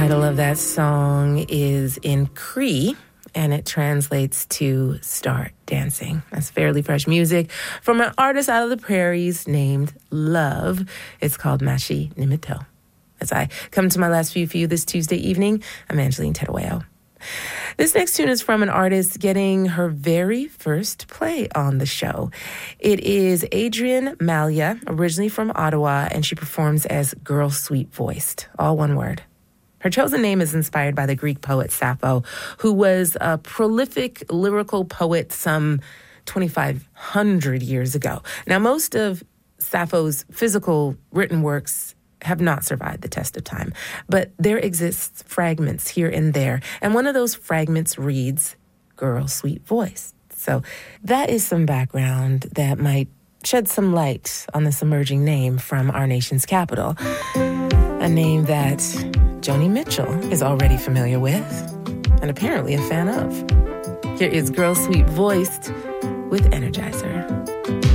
title of that song is in Cree, and it translates to Start Dancing. That's fairly fresh music from an artist out of the prairies named Love. It's called Mashi Nimito. As I come to my last few for you this Tuesday evening, I'm Angeline Terueo. This next tune is from an artist getting her very first play on the show. It is Adrienne Malia, originally from Ottawa, and she performs as Girl Sweet Voiced, all one word. Her chosen name is inspired by the Greek poet Sappho, who was a prolific lyrical poet some 2,500 years ago. Now, most of Sappho's physical written works have not survived the test of time, but there exists fragments here and there, and one of those fragments reads, Girl Sweet Voice. So that is some background that might shed some light on this emerging name from our nation's capital, a name that Joni Mitchell is already familiar with and apparently a fan of. Here is Girl Sweet Voiced with Energizer.